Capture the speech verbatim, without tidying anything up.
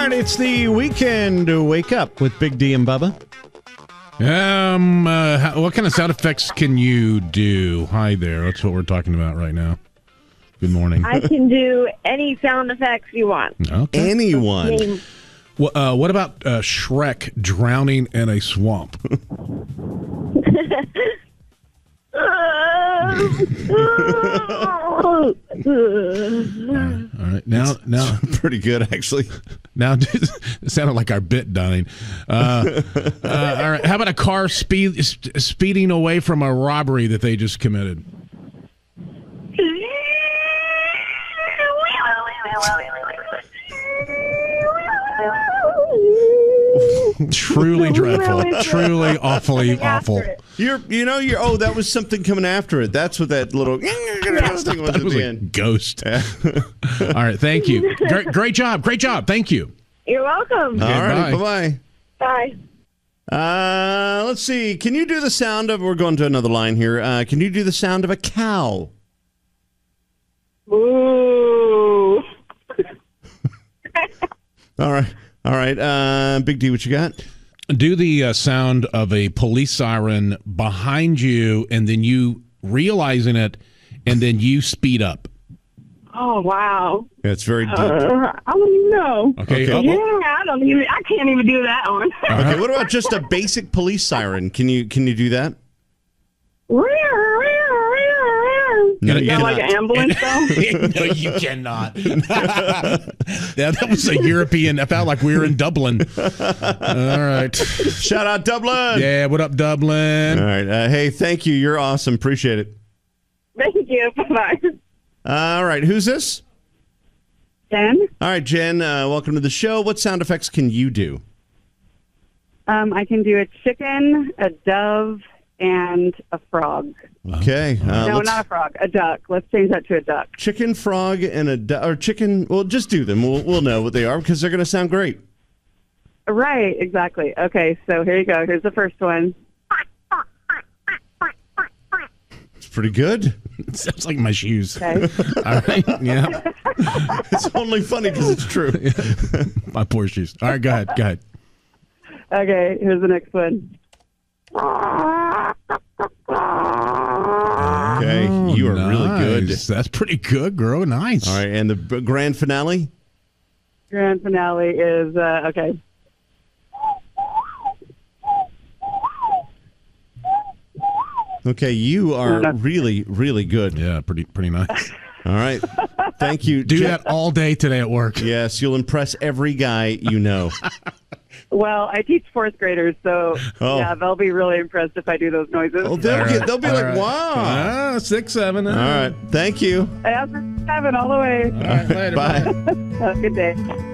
right, it's the weekend to wake up with Big D and Bubba. Um, uh, how, what kind of sound effects can you do? Hi there. That's what we're talking about right now. Good morning. I can do any sound effects you want. Okay. Anyone. Name. Well, uh, what about uh, Shrek drowning in a swamp? Uh, all, right, all right. Now, now, pretty good, actually. Now, it sounded like our bit dying. Uh, uh, all right. How about a car speed speeding away from a robbery that they just committed? Truly dreadful. Truly awfully awful. You're, you know, you're. Oh, that was something coming after it. That's what that little thing was at That was the a end. ghost. All right, thank you. Great, great job. Great job. Thank you. You're welcome. All right, bye. bye Bye. Uh, let's see. Can you do the sound of? We're going to another line here. Uh, can you do the sound of a cow? Ooh. All right, all right. Uh, Big D, what you got? Do the uh, sound of a police siren behind you, and then you realizing it, and then you speed up. Oh, wow. Yeah, it's very deep. Uh, I don't even know. Okay. Okay. uh, Yeah, I don't even. I can't even do that one. Okay, what about just a basic police siren? Can you can you do that? No, you Sound like cannot. an ambulance, though? no, you cannot. yeah, that was a European. I felt like we were in Dublin. All right. Shout out Dublin. Yeah, what up, Dublin? All right. Uh, hey, thank you. You're awesome. Appreciate it. Thank you. Bye-bye. All right. Who's this? Jen? All right, Jen. Uh, welcome to the show. What sound effects can you do? Um, I can do a chicken, a dove, and a frog. Okay. Uh, no, let's- not a frog. A duck. Let's change that to a duck. Chicken, frog, and a du- or chicken. Well, just do them. We'll we'll know what they are because they're going to sound great. Right, exactly. Okay, so here you go. Here's the first one. It's pretty good. It sounds like my shoes. Okay. All right. Yeah. It's only funny because it's true. My poor shoes. All right, go ahead. Go ahead. Okay, here's the next one. Okay, you are really good. Nice. That's pretty good, girl. Nice. All right, and the b- grand finale. Grand finale is, uh, okay. Okay, you are really, really good. Yeah, pretty pretty nice. All right. Thank you. Do Jen- that all day today at work. Yes, you'll impress every guy you know. Well, I teach fourth graders, so Oh. yeah, they'll be really impressed if I do those noises. Oh, they'll, All get, right. they'll be All like, right. wow. Ah, six, seven. All right. Thank you. I have seven all the way. All right, later. Bye. Have a good day.